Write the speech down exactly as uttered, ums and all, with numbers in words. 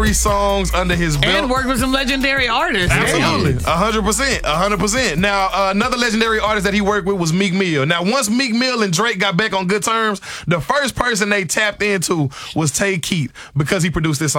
thirty songs under his belt. And worked with some legendary artists. Absolutely. one hundred percent. one hundred percent. Now, uh, another legendary artist that he worked with was Meek Mill. Now, once Meek Mill and Drake got back on good terms, the first person they tapped into was Tay Keith because he produced this song.